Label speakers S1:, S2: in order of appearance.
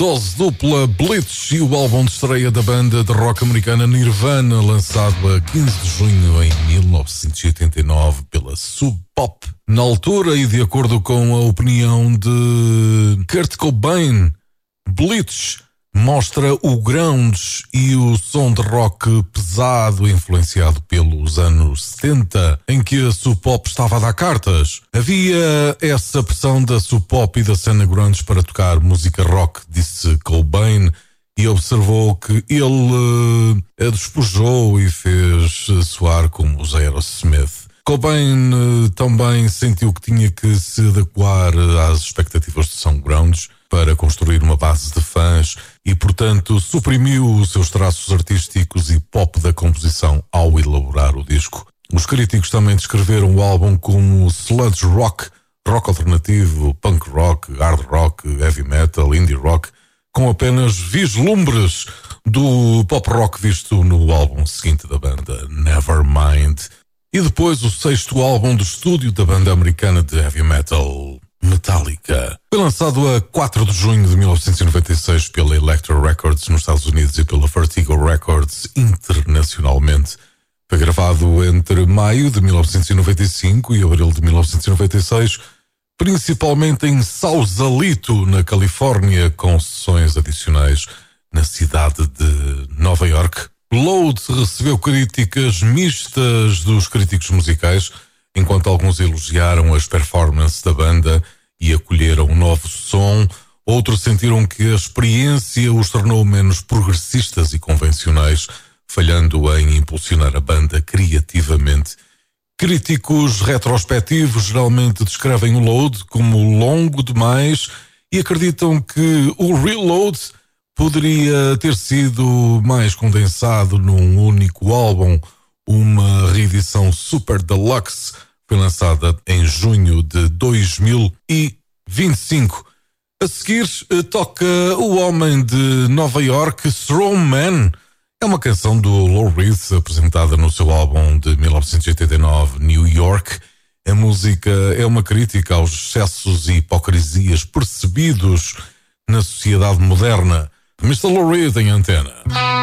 S1: Dose dupla Blitz e o álbum de estreia da banda de rock americana Nirvana, lançado a 15 de junho em 1989 pela Sub Pop. Na altura, e de acordo com a opinião de Kurt Cobain, Blitz mostra o grunge e o som de rock pesado influenciado pelos anos 70, em que a Sub Pop estava a dar cartas. Havia essa pressão da Sub Pop e da cena grunge para tocar música rock, disse Cobain, e observou que ele a despojou e fez soar como os Aerosmith. Cobain também sentiu que tinha que se adequar às expectativas do som grunge para construir uma base de fãs e, portanto, suprimiu os seus traços artísticos e pop da composição ao elaborar o disco. Os críticos também descreveram o álbum como sludge rock, rock alternativo, punk rock, hard rock, heavy metal, indie rock, com apenas vislumbres do pop rock visto no álbum seguinte da banda, Nevermind. E depois o sexto álbum de estúdio da banda americana de heavy metal, Metallica. Foi lançado a 4 de junho de 1996 pela Elektra Records nos Estados Unidos e pela Vertigo Records internacionalmente. Foi gravado entre maio de 1995 e abril de 1996, principalmente em Sausalito, na Califórnia, com sessões adicionais na cidade de Nova York. Load recebeu críticas mistas dos críticos musicais, enquanto alguns elogiaram as performances da banda e acolheram um novo som, outros sentiram que a experiência os tornou menos progressistas e convencionais, falhando em impulsionar a banda criativamente. Críticos retrospectivos geralmente descrevem o Load como longo demais e acreditam que o Reload poderia ter sido mais condensado num único álbum. Uma reedição Super Deluxe foi lançada em junho de 2025. A seguir toca O Homem de Nova York, Strongman. É uma canção do Lou Reed apresentada no seu álbum de 1989, New York. A música é uma crítica aos excessos e hipocrisias percebidos na sociedade moderna. Mr. Lou Reed em antena.